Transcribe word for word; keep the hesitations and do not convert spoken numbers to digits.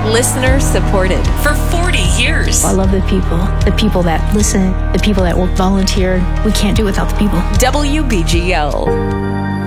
Listener supported for forty years. I love the people, the people that listen, the people that will volunteer. We can't do it without the people. W B G L.